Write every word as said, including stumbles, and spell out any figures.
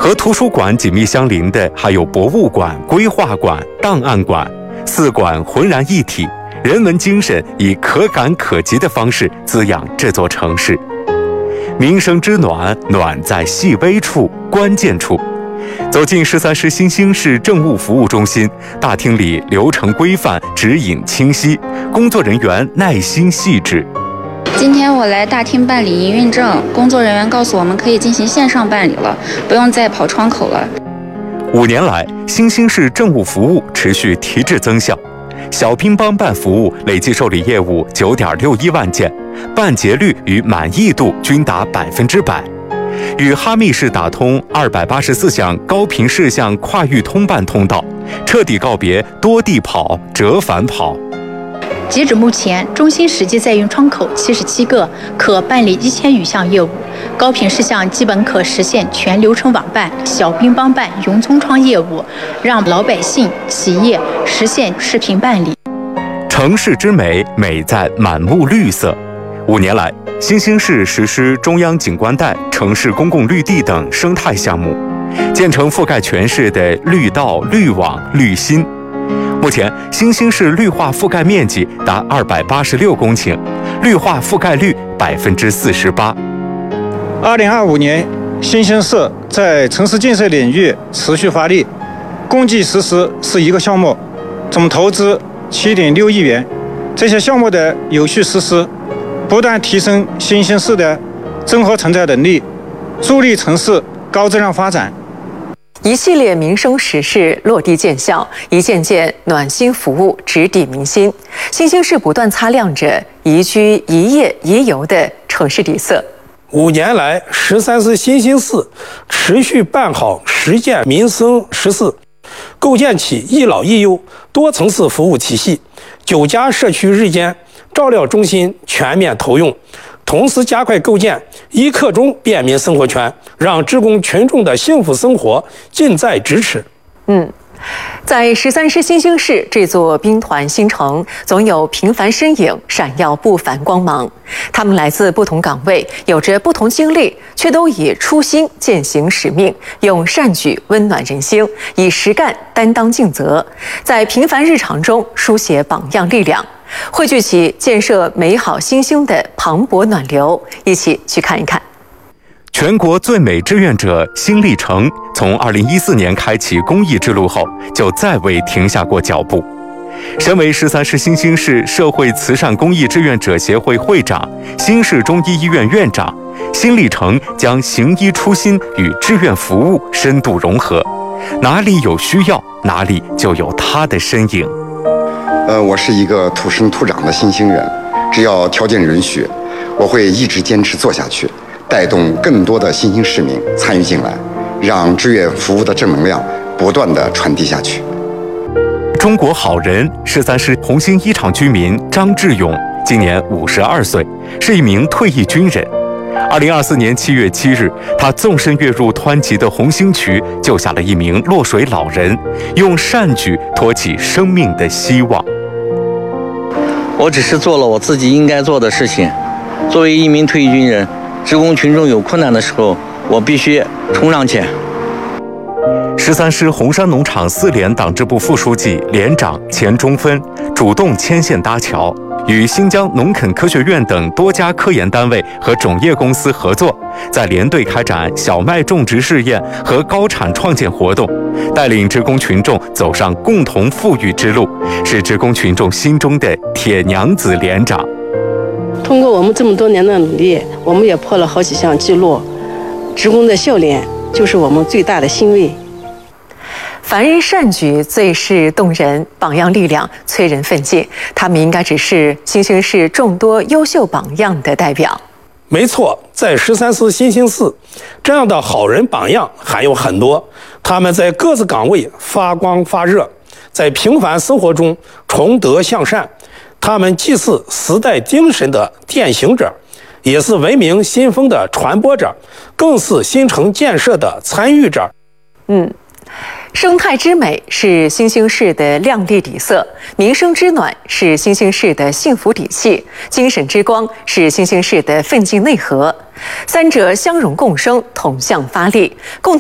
和图书馆紧密相邻的还有博物馆、规划馆、档案馆，四馆浑然一体，人文精神以可感可及的方式滋养这座城市。民生之暖，暖在细微处、关键处。走进十三师新兴市政务服务中心，大厅里流程规范，指引清晰，工作人员耐心细致。 今天我来大厅办理营运证，工作人员告诉我们可以进行线上办理了，不用再跑窗口了。 五年来，新兴市政务服务持续提质增效，小乒乓办服务累计受理业务九点六一万件，办结率与满意度均达百分之百。与哈密市打通二百八十四项高频事项跨域通办通道，彻底告别多地跑、折返跑。 截止目前，中心实际在运窗口七十七个，可办理一千余项业务。高频事项基本可实现全流程网办，小乒乓办云从窗业务，让老百姓、企业实现视频办理。 城市之美，美在满目绿色。五年来，新兴市实施中央景观带、城市公共绿地等生态项目，建成覆盖全市的绿道、绿网、绿心。目前，新兴市绿化覆盖面积达二百八十六公顷，绿化覆盖率百分之四十八。 二零二五年，新兴市在城市建设领域持续发力，共计实施十一个项目，总投资七点六亿元。这些项目的有序实施，不断提升新兴市的综合承载能力，助力城市高质量发展。 一系列民生实事落地见效，一件件暖心服务直抵民心。新兴市不断擦亮着宜居、宜业、宜游的城市底色。 五年来，十三市新兴市持续办好实践民生实事，构建起一老一幼多层次服务体系，九家社区日间照料中心全面投用，同时加快构建一刻钟便民生活圈，让职工群众的幸福生活近在咫尺。 嗯，在十三师新兴市这座兵团新城，总有平凡身影闪耀不凡光芒。他们来自不同岗位，有着不同经历，却都以初心践行使命，用善举温暖人心，以实干担当尽责，在平凡日常中书写榜样力量，汇聚起建设美好新兴的磅礴暖流。一起去看一看。 全国最美志愿者新历程从二零一四年开启公益之路后，就再未停下过脚步。身为十三师新兴市社会慈善公益志愿者协会会长、新市中医医院院长，新历程将行医初心与志愿服务深度融合，哪里有需要，哪里就有他的身影。 呃，我是一个土生土长的新兴人，只要条件允许，我会一直坚持做下去，带动更多的新兴市民参与进来，让志愿服务的正能量不断地传递下去。 中国好人十三师红星一厂居民张志勇今年五十二岁，是一名退役军人。二零二四年七月七日，他纵身跃入湍急的红星渠，救下了一名落水老人，用善举托起生命的希望。 我只是做了我自己应该做的事情。作为一名退役军人，职工群众有困难的时候，我必须冲上去。 十三师红山农场四连党支部副书记、连长钱中芬主动牵线搭桥，与新疆农垦科学院等多家科研单位和种业公司合作，在连队开展小麦种植试验和高产创建活动，带领职工群众走上共同富裕之路，是职工群众心中的铁娘子连长。 通过我们这么多年的努力，我们也破了好几项记录，职工的笑脸就是我们最大的欣慰。 凡人善举最是动人，榜样力量催人奋进。他们应该只是新兴市众多优秀榜样的代表。 没错，在十三市新兴市，这样的好人榜样还有很多。他们在各自岗位发光发热，在平凡生活中崇德向善。他们既是时代精神的践行者，也是文明新风的传播者，更是新城建设的参与者。 嗯。生态之美是新兴市的亮丽底色，民生之暖是新兴市的幸福底气，精神之光是新兴市的奋进内核，三者相融共生，同向发力，共同